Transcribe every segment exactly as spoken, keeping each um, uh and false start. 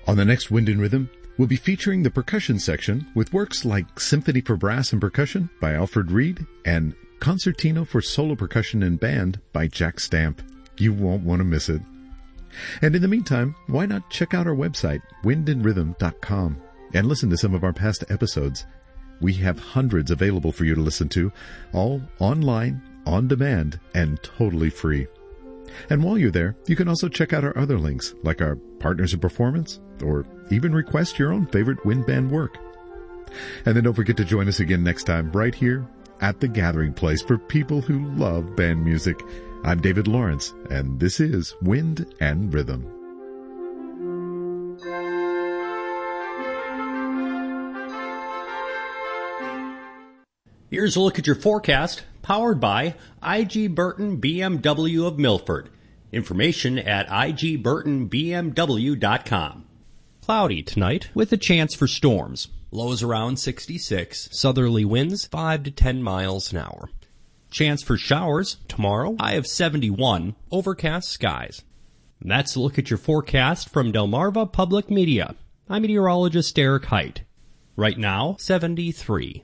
On the next Wind and Rhythm, we'll be featuring the percussion section with works like Symphony for Brass and Percussion by Alfred Reed and Concertino for Solo Percussion and Band by Jack Stamp. You won't want to miss it. And in the meantime, why not check out our website, wind and rhythm dot com, and listen to some of our past episodes. We have hundreds available for you to listen to, all online, on demand, and totally free. And while you're there, you can also check out our other links, like our Partners in Performance, or even request your own favorite wind band work. And then don't forget to join us again next time, right here at the gathering place for people who love band music. I'm David Lawrence, and this is Wind and Rhythm. Here's a look at your forecast, powered by I G Burton B M W of Milford. Information at I G burton B M W dot com. Cloudy tonight with a chance for storms. Lows around sixty-six. Southerly winds five to ten miles an hour. Chance for showers tomorrow, high of seventy-one, overcast skies. And that's a look at your forecast from Delmarva Public Media. I'm meteorologist Eric Height. Right now, seventy-three.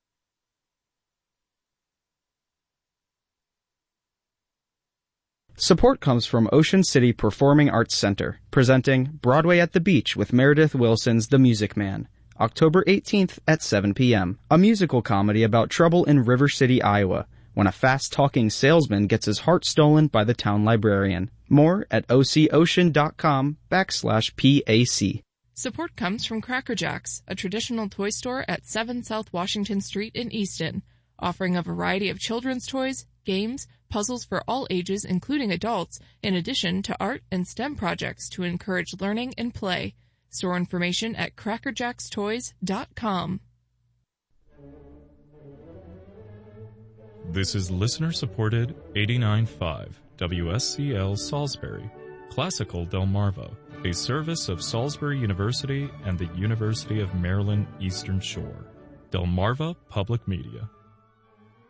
Support comes from Ocean City Performing Arts Center, presenting Broadway at the Beach with Meredith Wilson's The Music Man, October eighteenth at seven p.m., a musical comedy about trouble in River City, Iowa, when a fast-talking salesman gets his heart stolen by the town librarian. More at ococean.com backslash PAC. Support comes from Cracker Jacks, a traditional toy store at seven South Washington Street in Easton, offering a variety of children's toys, games, puzzles for all ages, including adults, in addition to art and STEM projects to encourage learning and play. Store information at cracker jacks toys dot com. This is listener-supported eighty-nine point five W S C L Salisbury, Classical Delmarva, a service of Salisbury University and the University of Maryland Eastern Shore. Delmarva Public Media.